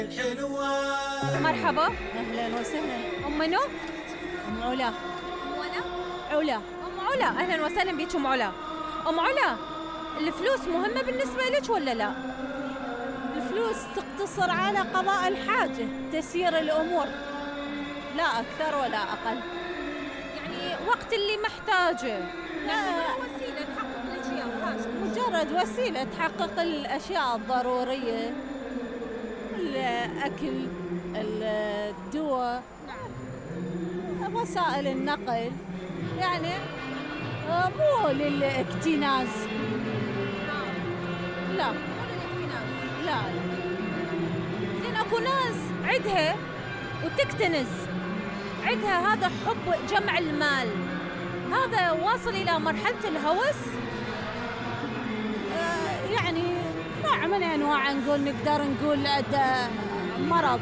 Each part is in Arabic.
مرحبا، اهلا وسهلا. ام منو؟ ام علا. علا. ام علا، اهلا وسهلا بيك ام علا. ام علا، الفلوس مهمه بالنسبه لك ولا لا؟ الفلوس تقتصر على قضاء الحاجة، تسيير الأمور، لا أكثر ولا أقل. يعني وقت اللي محتاجه، لا، وسيله تحقق الاشياء وحاجه. مجرد وسيلة تحقق الأشياء الضرورية، الأكل، الدواء، وسائل النقل، يعني مو للاكتناز. لا لا. زين، اكو ناس عندها وتكتنز، عندها هذا حب جمع المال، هذا واصل الى مرحله الهوس. يعني نوع من انواع نقدر نقول مرض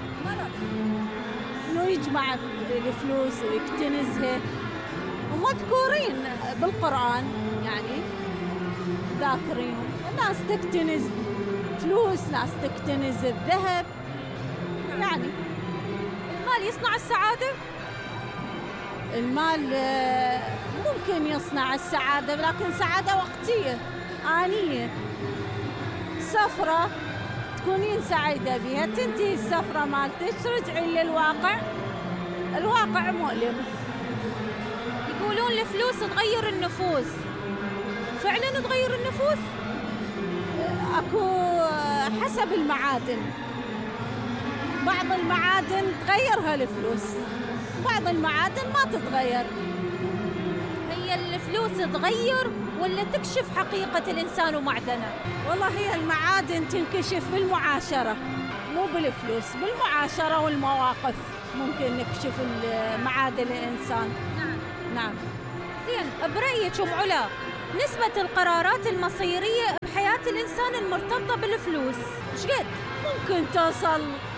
انه يجمع الفلوس ويكتنزها، ومذكورين بالقرآن، يعني ذاكرينهم. ناس تكتنز فلوس، ناس تكتنز الذهب. يعني المال يصنع السعاده؟ المال ممكن يصنع السعادة، لكن سعادة وقتية آنية. سفرة تكونين سعيدة بها، تنتهي السفرة مالتك، ترجعين للواقع، الواقع مؤلم. يقولون الفلوس تغير النفوس، فعلا تغير النفوس؟ اكو حسب المعادن، بعض المعادن تغيرها الفلوس، بعض المعادن ما تتغير. هي الفلوس تغير ولا تكشف حقيقة الإنسان ومعدنه؟ والله هي المعادن تنكشف بالمعاشرة، مو بالفلوس، بالمعاشرة والمواقف ممكن نكشف معادن الإنسان. نعم. زين، برأيك أم علا، نسبة القرارات المصيرية بحياة الإنسان المرتبطة بالفلوس إيش قد؟ ممكن توصل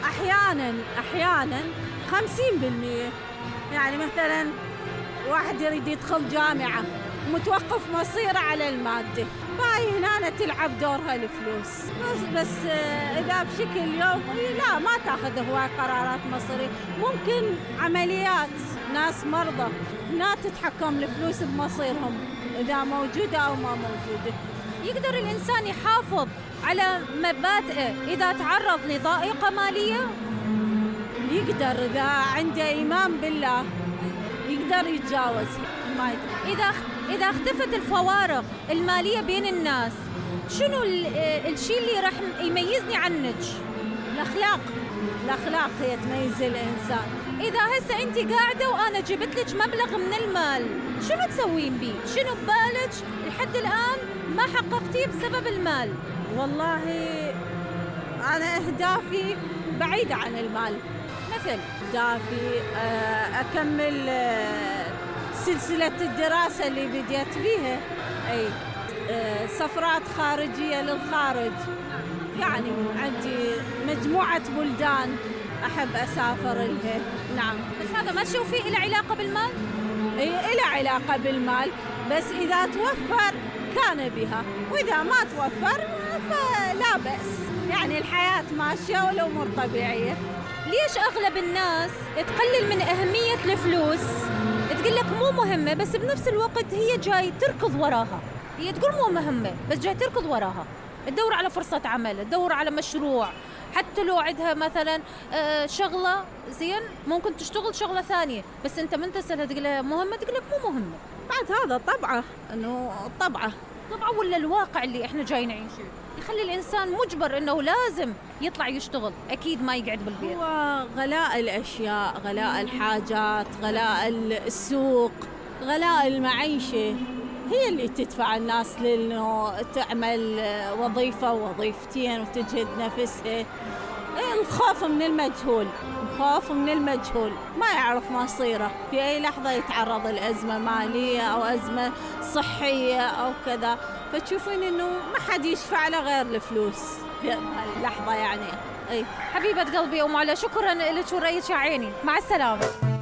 أحيانا 50%. يعني مثلا واحد يريد يدخل جامعة، متوقف مصيره على المادة، فهي هنا تلعب دورها الفلوس. بس إذا بشكل يومي لا، ما تاخذ هواي قرارات مصيرية. ممكن عمليات ناس مرضى، هنا تتحكم الفلوس بمصيرهم، إذا موجودة أو ما موجودة. يقدر الإنسان يحافظ على مبادئه إذا تعرض لضائقة مالية؟ يقدر، إذا عنده إيمان بالله يقدر يتجاوز. ما يقدر. إذا اختفت الفوارق المالية بين الناس، شنو الشيء اللي راح يميزني عنك؟ الأخلاق هي تميز الإنسان. إذا هسه أنت قاعدة وأنا جبت لك مبلغ من المال، شنو تسوين بيه؟ شنو ببالك لحد الآن ما حققتيه بسبب المال؟ والله أنا أهدافي بعيدة عن المال. مثل أهدافي أكمل سلسلة الدراسة اللي بديت بيها، أي سفرات خارجية للخارج. يعني عندي مجموعة بلدان أحب أسافر لها. نعم. بس هذا ما تشوفيه إله علاقة بالمال؟ إله علاقة بالمال، بس إذا توفر كان بها، وإذا ما توفر فلا بأس. يعني الحياة ماشية والأمور طبيعية. ليش أغلب الناس تقلل من أهمية الفلوس؟ تقول لك مو مهمة، بس بنفس الوقت هي جاي تركض وراها. هي تقول مو مهمة بس جاي تركض وراها، تدور على فرصة عمل، تدور على مشروع، حتى لو عندها مثلا شغلة زين ممكن تشتغل شغلة ثانية، بس أنت من تسألها تقول لها مهمة، تقول لك مو مهمة. بعد هذا طبعه، إنه طبعه ولا الواقع اللي إحنا جاي نعيشه يخلي الإنسان مجبر إنه لازم يطلع يشتغل، أكيد ما يقعد بالبيت. هو غلاء الأشياء، غلاء الحاجات، غلاء السوق، غلاء المعيشة هي اللي تدفع الناس لأنه تعمل وظيفة ووظيفتين وتجهد نفسها. الخوف من المجهول، ما يعرف مصيره، في أي لحظة يتعرض لأزمة مالية أو أزمة صحية أو كذا، فتشوفين إنه ما حد يشفع له غير الفلوس في اللحظة. يعني حبيبة قلبي أم علا، شكرا لك ورأيك يا عيني، مع السلامة.